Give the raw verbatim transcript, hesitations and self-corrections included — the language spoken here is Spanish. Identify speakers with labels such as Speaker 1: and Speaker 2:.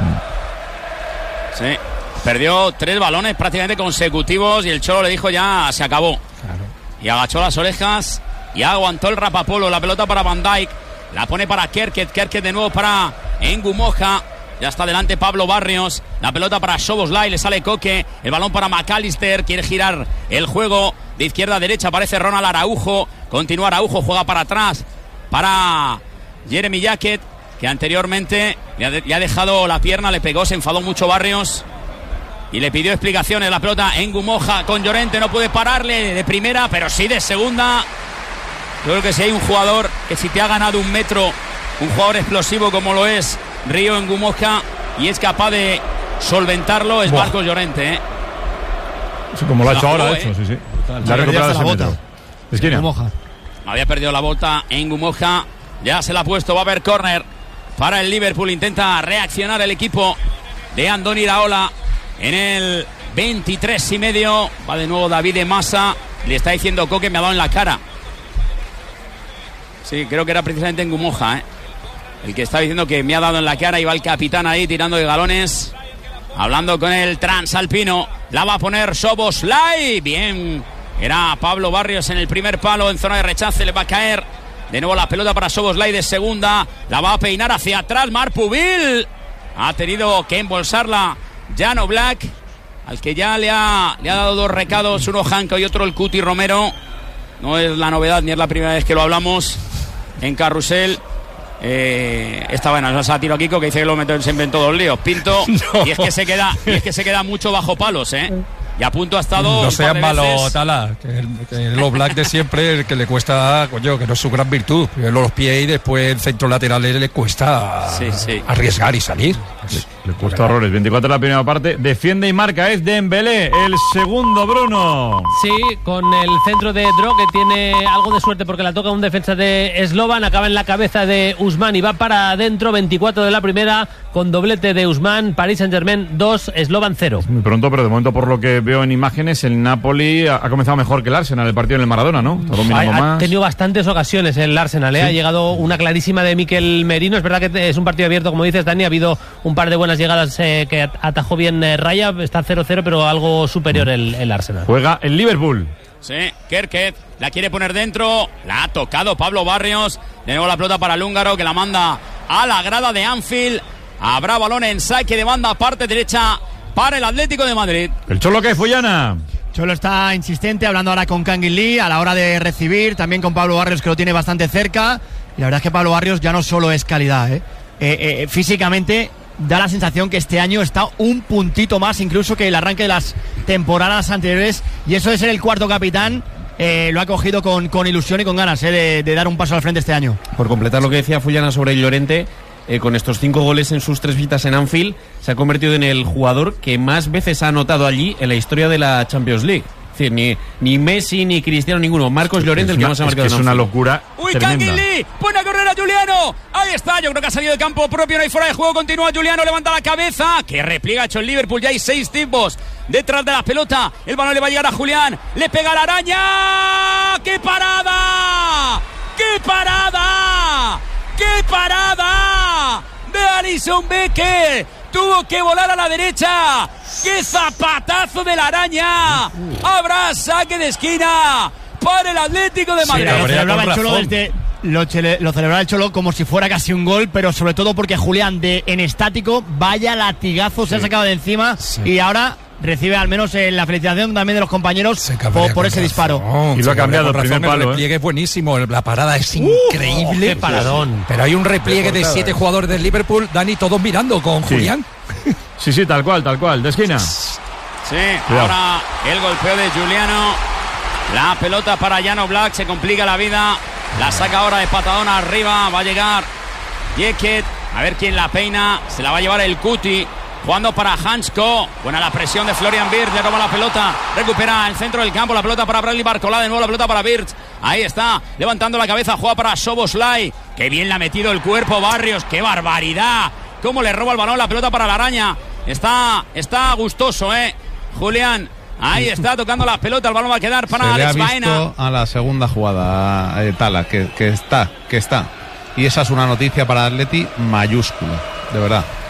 Speaker 1: Sí, perdió tres balones prácticamente consecutivos y el Cholo le dijo ya se acabó. Claro. Y agachó las orejas y aguantó el rapapolo. La pelota para Van Dijk, la pone para Kerket, Kerket de nuevo para Ngumoja. Ya está delante Pablo Barrios. La pelota para Szoboszlai, le sale Koke. El balón para McAllister, quiere girar el juego de izquierda a derecha. Aparece Ronald Araujo. Continúa Araujo, juega para atrás para Jeremy Jacket, que anteriormente le ha, de, le ha dejado la pierna, le pegó, se enfadó mucho Barrios y le pidió explicaciones. La pelota Ngumoja con Llorente, no puede pararle de primera, pero sí de segunda. Yo creo que si hay un jugador que si te ha ganado un metro, un jugador explosivo como lo es Río Ngumoja y es capaz de solventarlo, es Marcos Llorente, ¿eh?
Speaker 2: Sí, como lo ha hecho ahora, de
Speaker 1: ¿eh?
Speaker 2: hecho, sí, sí. Ya ha recuperado ese metro. Esquina.
Speaker 1: Había perdido la bota en Ngumoja, ya se la ha puesto, va a haber córner para el Liverpool. Intenta reaccionar el equipo de Andoni Iraola en el veintitrés y medio. Va de nuevo David de Massa, le está diciendo Koke, me ha dado en la cara. Sí, creo que era precisamente Ngumoja, ¿eh? El que está diciendo que me ha dado en la cara. Y va el capitán ahí tirando de galones, hablando con el transalpino. La va a poner Szoboszlai. Bien, era Pablo Barrios en el primer palo, en zona de rechace, le va a caer de nuevo la pelota para Szoboszlai de segunda. La va a peinar hacia atrás Marc Pubil. Ha tenido que embolsarla Jan Oblak, al que ya le ha, le ha dado dos recados, uno Janca y otro el Cuti Romero. No es la novedad ni es la primera vez que lo hablamos en Carrusel. Eh, esta buena, nos ha tirado Kiko, que dice que lo metió, se inventó dos líos. Pinto, no. y es que se queda, y es que se queda mucho bajo palos, ¿eh? Y a punto ha estado.
Speaker 3: No seas malo, Tala, que el, que el Oblak de siempre, el que le cuesta, coño, que no es su gran virtud. Los pies y después el centro lateral le cuesta
Speaker 1: sí, sí.
Speaker 3: arriesgar y salir.
Speaker 2: Le cuesta horrores. veinticuatro la primera parte. Defiende y marca es Dembélé. El segundo, Bruno.
Speaker 4: Sí, con el centro de Dro, que tiene algo de suerte porque la toca un defensa de Slovan. Acaba en la cabeza de Usman y va para adentro. veinticuatro de la primera, con doblete de Usman. Paris Saint-Germain dos, Slovan cero.
Speaker 2: Muy pronto, pero de momento, por lo que veo en imágenes, el Napoli ha, ha comenzado mejor que el Arsenal, el partido en el Maradona, ¿no? Está dominando
Speaker 4: ha,
Speaker 2: más.
Speaker 4: Ha tenido bastantes ocasiones el Arsenal, ¿eh? ¿Sí? Ha llegado una clarísima de Mikel Merino. Es verdad que es un partido abierto, como dices, Dani. Ha habido un par de buenas llegadas eh, que atajó bien eh, Raya. Está cero cero, pero algo superior el, el Arsenal.
Speaker 2: Juega el Liverpool.
Speaker 1: Sí, Kerket la quiere poner dentro. La ha tocado Pablo Barrios. De nuevo la pelota para el húngaro, que la manda a la grada de Anfield. Habrá balón en saque de banda, parte derecha para el Atlético de Madrid.
Speaker 2: El Cholo, que Fullana.
Speaker 5: Cholo está insistente, hablando ahora con Kangin Lee a la hora de recibir, también con Pablo Barrios, que lo tiene bastante cerca. Y la verdad es que Pablo Barrios ya no solo es calidad, ¿eh? Eh, eh, físicamente da la sensación que este año está un puntito más incluso que el arranque de las temporadas anteriores, y eso de ser el cuarto capitán eh, lo ha cogido con, con ilusión y con ganas eh, de, de dar un paso al frente este año.
Speaker 6: Por completar lo que decía Fullana sobre Llorente, eh, con estos cinco goles en sus tres visitas en Anfield, se ha convertido en el jugador que más veces ha anotado allí en la historia de la Champions League. Es decir, ni, ni Messi ni Cristiano, ninguno. Marcos Llorente, el que más ha marcado.
Speaker 2: Es, que es una locura.
Speaker 1: Uy, Kangin Lee, pone a correr a Juliano. Ahí está, yo creo que ha salido de campo propio, no hay fuera de juego. Continúa Juliano, levanta la cabeza. Que repliega ha hecho el Liverpool. Ya hay seis tipos detrás de la pelota. El balón le va a llegar a Julián. Le pega la araña. ¡Qué parada! ¡Qué parada! ¡Qué parada! De Alisson Becker. Tuvo que volar a la derecha. ¡Qué zapatazo de la araña! Habrá saque de esquina para el Atlético de Madrid.
Speaker 5: Sí, lo celebraba el Cholo desde, lo, chele, lo celebraba el Cholo como si fuera casi un gol, pero sobre todo porque Julián, de en estático, vaya latigazo sí. se ha sacado de encima sí. y ahora recibe al menos eh, la felicitación también de los compañeros por, por ese razón. disparo.
Speaker 2: Y lo ha cambiado el primer palo.
Speaker 3: El repliegue
Speaker 2: ¿eh?
Speaker 3: es buenísimo, la parada es increíble.
Speaker 4: Uh, ¡Qué paradón!
Speaker 3: Pero hay un repliegue de siete jugadores del Liverpool, Dani, todos mirando con sí. Julián.
Speaker 2: Sí, sí, tal cual, tal cual, de esquina.
Speaker 1: Sí, ahora el golpeo de Juliano. La pelota para Jan Oblak, se complica la vida. La saca ahora de patadona arriba, va a llegar Jacket. A ver quién la peina, se la va a llevar el Cuti. Jugando para Hansko. Buena la presión de Florian Wirtz. Le roba la pelota. Recupera el centro del campo. La pelota para Bradley Barcola. De nuevo la pelota para Wirtz. Ahí está. Levantando la cabeza. Juega para Szoboszlai. Qué bien le ha metido el cuerpo Barrios. Qué barbaridad. Cómo le roba el balón. La pelota para la araña. Está, está gustoso, eh. Julián. Ahí está tocando la pelota. El balón va a quedar para
Speaker 7: Se
Speaker 1: Alex
Speaker 7: le ha visto
Speaker 1: Baena.
Speaker 7: A la segunda jugada, eh, Tala, que, que está, que está. Y esa es una noticia para Atleti mayúscula. De verdad.